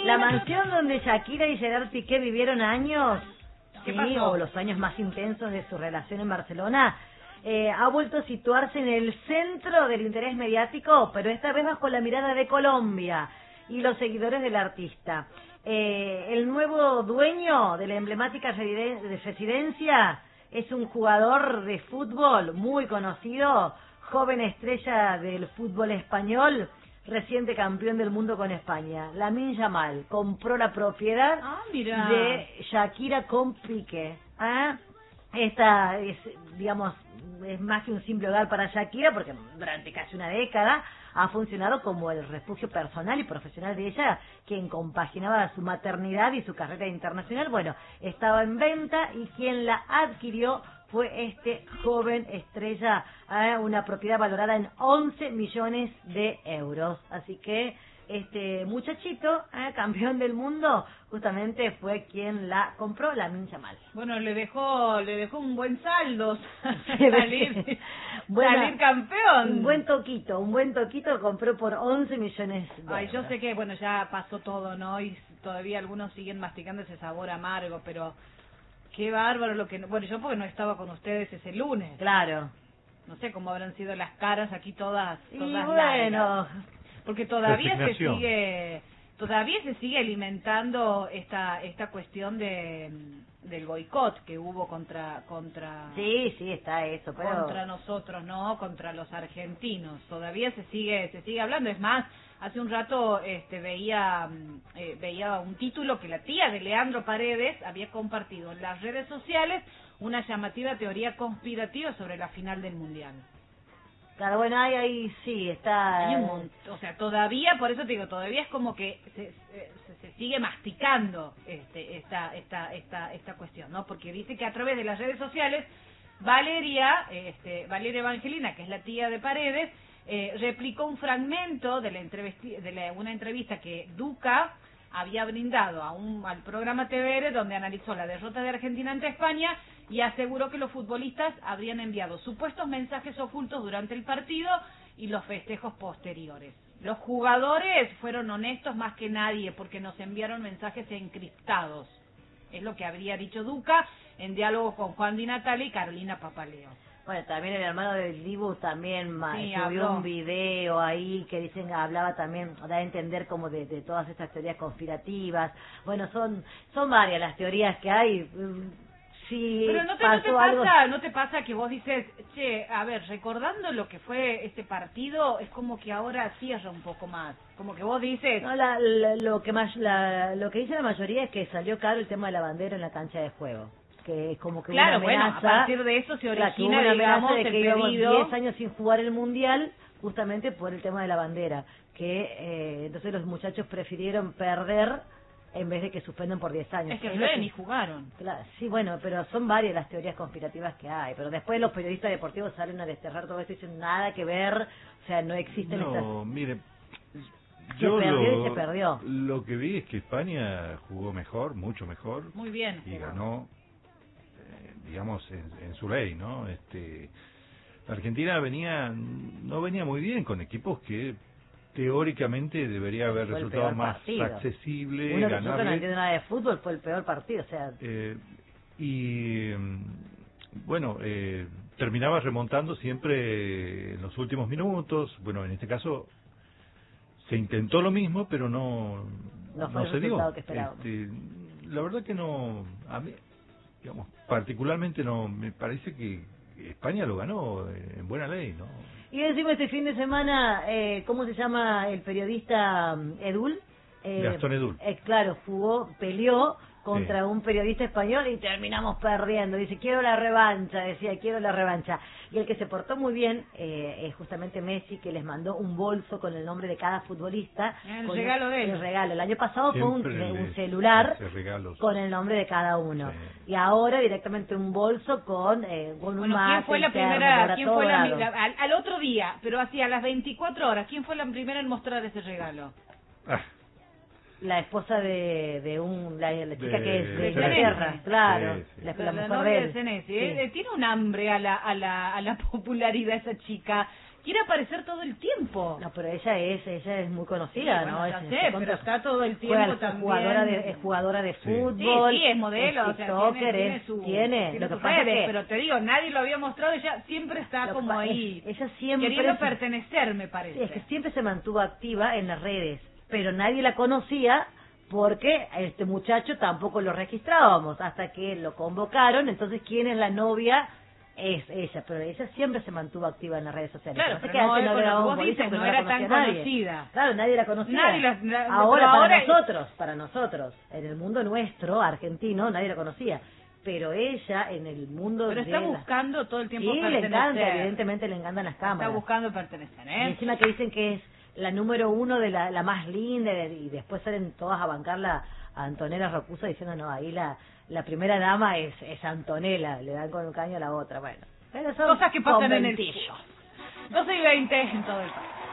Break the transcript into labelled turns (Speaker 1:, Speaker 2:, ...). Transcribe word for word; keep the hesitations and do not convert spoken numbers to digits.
Speaker 1: La mansión donde Shakira y Gerard Piqué vivieron años,
Speaker 2: ¿Qué
Speaker 1: sí,
Speaker 2: pasó?
Speaker 1: o los años más intensos de su relación en Barcelona, eh, ha vuelto a situarse en el centro del interés mediático, pero esta vez bajo la mirada de Colombia y los seguidores del artista. Eh, el nuevo dueño de la emblemática residen- residencia es un jugador de fútbol muy conocido, joven estrella del fútbol español, reciente campeón del mundo con España. Lamine Yamal compró la propiedad
Speaker 2: Ah, mira.
Speaker 1: de Shakira con Piqué. ¿Ah? Esta es, digamos, es más que un simple hogar para Shakira, porque durante casi una década ha funcionado como el refugio personal y profesional de ella, quien compaginaba su maternidad y su carrera internacional. Bueno, estaba en venta y quien la adquirió fue este joven estrella, ¿eh? Una propiedad valorada en once millones de euros. Así que este muchachito, ¿eh? Campeón del mundo, justamente fue quien la compró, Lamine Yamal.
Speaker 2: Bueno, le dejó le dejó un buen saldo
Speaker 1: Sí,
Speaker 2: salir,
Speaker 1: buena-
Speaker 2: salir campeón.
Speaker 1: Un buen toquito, un buen toquito compró por once millones de
Speaker 2: Ay, yo
Speaker 1: euros.
Speaker 2: sé que, bueno, ya pasó todo, ¿no? Y todavía algunos siguen masticando ese sabor amargo, pero qué bárbaro lo que... Bueno, yo porque no estaba con ustedes ese lunes.
Speaker 1: Claro.
Speaker 2: No sé cómo habrán sido las caras aquí todas,
Speaker 1: Y
Speaker 2: todas
Speaker 1: bueno,
Speaker 2: largas. Porque todavía se
Speaker 3: Resignación.
Speaker 2: sigue... Todavía se sigue alimentando esta esta cuestión de del boicot que hubo contra contra
Speaker 1: sí, sí, está eso, pero...
Speaker 2: contra nosotros, ¿no? Contra los argentinos. Todavía se sigue se sigue hablando. Es más, hace un rato este veía mm, eh, veía un título que la tía de Leandro Paredes había compartido en las redes sociales, una llamativa teoría conspirativa sobre la final del Mundial.
Speaker 1: Claro, bueno, ahí, ahí sí, está...
Speaker 2: Hay un montón, o sea, todavía, por eso te digo, todavía es como que se, se, se sigue masticando este, esta, esta, esta, esta cuestión, ¿no? Porque dice que a través de las redes sociales, Valeria, este, Valeria Evangelina, que es la tía de Paredes, eh, replicó un fragmento de la entrevista, de la, una entrevista que Duca había brindado a un, al programa T V R, donde analizó la derrota de Argentina ante España y aseguró que los futbolistas habrían enviado supuestos mensajes ocultos durante el partido y los festejos posteriores. Los jugadores fueron honestos más que nadie porque nos enviaron mensajes encriptados. Es lo que habría dicho Duca en diálogo con Juan Di Natale y Carolina Papaleo.
Speaker 1: Bueno, también el hermano del Dibu también ma-
Speaker 2: Sí,
Speaker 1: subió
Speaker 2: habló.
Speaker 1: un video ahí que dicen, hablaba también, da a entender como de, de todas estas teorías conspirativas. Bueno, son son varias las teorías que hay. Mm, Si
Speaker 2: Pero no te, no te
Speaker 1: pasó algo...
Speaker 2: pasa, no te pasa que vos dices, che, a ver, recordando lo que fue este partido, es como que ahora cierra un poco más. Como que vos dices,
Speaker 1: No, la, la- lo que más, la, lo que dice la mayoría es que salió caro el tema de la bandera en la cancha de juego, que es como que hubo
Speaker 2: claro,
Speaker 1: una
Speaker 2: bueno, a
Speaker 1: amenaza,
Speaker 2: partir de eso se
Speaker 1: claro, que hubo
Speaker 2: origina,
Speaker 1: una amenaza
Speaker 2: digamos,
Speaker 1: de
Speaker 2: el
Speaker 1: que íbamos
Speaker 2: pedido.
Speaker 1: diez años sin jugar el mundial justamente por el tema de la bandera, que eh, entonces los muchachos prefirieron perder en vez de que suspendan por diez años.
Speaker 2: Es que
Speaker 1: Es lo
Speaker 2: luego
Speaker 1: que-
Speaker 2: ni jugaron.
Speaker 1: Claro, sí, bueno, pero son varias las teorías conspirativas que hay, pero después los periodistas deportivos salen a desterrar todo esto y dicen nada que ver, o sea, no existen estas...
Speaker 3: No, mire,
Speaker 1: Se
Speaker 3: yo
Speaker 1: perdió y
Speaker 3: lo,
Speaker 1: se perdió.
Speaker 3: lo que vi es que España jugó mejor, mucho mejor,
Speaker 2: Muy bien.
Speaker 3: y
Speaker 2: jugó.
Speaker 3: ganó, eh, digamos, en, en su ley, ¿no? Este, la Argentina venía, no venía muy bien con equipos que teóricamente debería haber
Speaker 1: Fue el
Speaker 3: resultado
Speaker 1: peor
Speaker 3: más
Speaker 1: partido.
Speaker 3: accesible,
Speaker 1: Uno que nosotros no
Speaker 3: ganable.
Speaker 1: entiende nada de fútbol, fue el peor partido, o sea...
Speaker 3: Eh, y mm, bueno, eh, terminaba remontando siempre en los últimos minutos. Bueno, en este caso se intentó lo mismo, pero no,
Speaker 1: No fue el
Speaker 3: se dio.
Speaker 1: resultado que esperábamos.
Speaker 3: Este, la verdad que no, a mí, digamos, particularmente no, me parece que España lo ganó en buena ley, ¿no?
Speaker 1: Y encima este fin de semana, eh, ¿cómo se llama el periodista mm, Edul? Eh,
Speaker 3: Gastón Edul.
Speaker 1: eh, claro, jugó, peleó contra
Speaker 3: Sí.
Speaker 1: un periodista español y terminamos perdiendo. Dice, quiero la revancha, decía, quiero la revancha. Y el que se portó muy bien eh, es justamente Messi, que les mandó un bolso con el nombre de cada futbolista.
Speaker 2: El
Speaker 1: con
Speaker 2: regalo de él.
Speaker 1: El regalo. El año pasado fue un,
Speaker 3: Siempre
Speaker 1: un
Speaker 3: les
Speaker 1: celular
Speaker 3: hace regalos.
Speaker 1: con el nombre de cada uno.
Speaker 3: Sí.
Speaker 1: Y ahora directamente un bolso con, eh, con un
Speaker 2: Bueno, ¿quién
Speaker 1: mate,
Speaker 2: fue la
Speaker 1: un termo,
Speaker 2: primera?
Speaker 1: ahora
Speaker 2: ¿Quién
Speaker 1: todo
Speaker 2: fue la,
Speaker 1: dado.
Speaker 2: la- al, al otro día, pero hacia las veinticuatro horas, quién fue la primera en mostrar ese regalo?
Speaker 3: Ah,
Speaker 1: La esposa de, de un la, la chica
Speaker 3: De-
Speaker 1: que es de
Speaker 3: de
Speaker 1: Inglaterra,
Speaker 2: Senesi.
Speaker 1: claro,
Speaker 3: Sí, sí.
Speaker 1: la, la
Speaker 2: La,
Speaker 1: mujer
Speaker 2: novia
Speaker 1: de
Speaker 2: de
Speaker 1: él.
Speaker 2: Senesi,
Speaker 1: Sí.
Speaker 2: ¿eh? Eh, tiene un hambre a la, a la, a la popularidad esa chica. quiere aparecer todo el tiempo.
Speaker 1: No, pero ella es ella es muy conocida,
Speaker 2: Sí, bueno,
Speaker 1: ¿no?
Speaker 2: ya
Speaker 1: Es,
Speaker 2: sé,
Speaker 1: es
Speaker 2: pero está todo el tiempo
Speaker 1: juega-
Speaker 2: también.
Speaker 1: jugadora de es jugadora de
Speaker 3: Sí.
Speaker 1: fútbol.
Speaker 2: Sí, sí, es modelo,
Speaker 1: es
Speaker 2: o sea,
Speaker 1: tiktoker,
Speaker 2: tiene, tiene
Speaker 1: es-
Speaker 2: su,
Speaker 1: tiene,
Speaker 2: tiene
Speaker 1: lo que
Speaker 2: sus
Speaker 1: pasa es
Speaker 2: redes,
Speaker 1: que-
Speaker 2: pero te digo, nadie lo había mostrado, ella siempre está
Speaker 1: Lo que
Speaker 2: como
Speaker 1: pa-
Speaker 2: ahí,
Speaker 1: es- ella siempre
Speaker 2: queriendo
Speaker 1: se-
Speaker 2: pertenecer, me
Speaker 1: Sí,
Speaker 2: parece.
Speaker 1: es que siempre se mantuvo activa en las redes, pero nadie la conocía porque a este muchacho tampoco lo registrábamos hasta que lo convocaron. Entonces, ¿quién es la novia? Es ella, pero ella siempre se mantuvo activa en las redes sociales.
Speaker 2: Claro,
Speaker 1: Lo que
Speaker 2: pero
Speaker 1: pasa es
Speaker 2: no
Speaker 1: que
Speaker 2: es
Speaker 1: antes
Speaker 2: con
Speaker 1: le
Speaker 2: lo que
Speaker 1: daban
Speaker 2: vos
Speaker 1: bolilla
Speaker 2: dices,
Speaker 1: porque
Speaker 2: no
Speaker 1: la
Speaker 2: era
Speaker 1: conocía
Speaker 2: tan
Speaker 1: nadie.
Speaker 2: conocida.
Speaker 1: Claro, nadie la conocía.
Speaker 2: Nadie la- la-
Speaker 1: ahora,
Speaker 2: pero
Speaker 1: para
Speaker 2: ahora-
Speaker 1: nosotros, para nosotros, en el mundo nuestro, argentino, nadie la conocía. Pero ella, en el mundo
Speaker 2: Pero
Speaker 1: de
Speaker 2: está
Speaker 1: la-
Speaker 2: buscando todo el tiempo
Speaker 1: Sí, le
Speaker 2: pertenecer.
Speaker 1: encanta, evidentemente le encantan las
Speaker 2: Está
Speaker 1: cámaras.
Speaker 2: buscando pertenecer,
Speaker 1: Y
Speaker 2: ¿eh?
Speaker 1: encima que dicen que es la número uno de la, la más linda, y después salen todas a bancarla a Antonella Rocusa diciendo, no, ahí la, la primera dama es, es Antonella, le dan con un caño a la otra. Bueno, pero son
Speaker 2: Cosas que pasan en el
Speaker 1: conventillos.
Speaker 2: doce y veinte en todo el país.